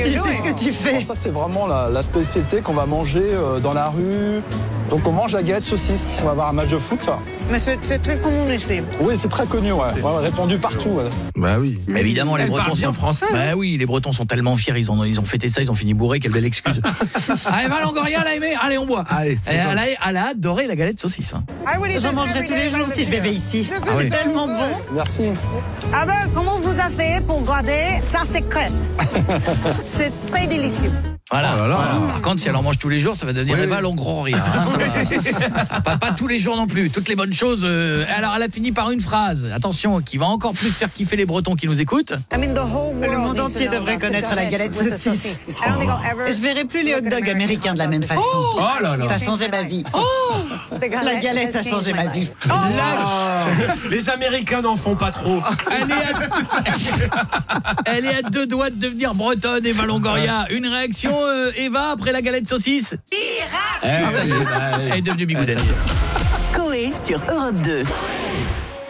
tu sais ce que tu fais. Alors ça, c'est vraiment la spécialité qu'on va manger dans la rue. Donc on mange la galette saucisse. On va avoir un match de foot. Mais c'est très commun ici. Oui, c'est très connu, ouais. Ouais, répandu partout. Ouais. Bah oui. Évidemment, les Bretons sont français. Bah oui, les Bretons sont tellement fiers, ils ont fêté ça, ils ont fini bourrés, quelle belle excuse. Allez, va Longoria, elle a aimé, allez, on boit. Allez. Elle a adoré la galette saucisse. Hein. J'en mangerai tous les jours si je vivais ici. C'est tellement bon. Merci. Ah ben, comment vous avez fait pour garder sa secrète? C'est très délicieux. Voilà. Oh là là. Voilà. Par contre, si elle en mange tous les jours, ça va devenir Eva Longoria. Hein, pas tous les jours non plus. Toutes les bonnes choses. Alors, elle a fini par une phrase. Attention, qui va encore plus faire kiffer les Bretons qui nous écoutent. Le monde entier devrait connaître la galette saucisse. Je verrai plus les hot dogs américains de la même façon. Oh là là. T'as changé ma vie. La galette a changé ma vie. Les Américains n'en font pas trop. Elle est à 2 doigts de devenir bretonne, Eva Longoria. Une réaction, Eva, après la galette saucisse? Elle est devenue bigoudette. Coé sur Europe 2.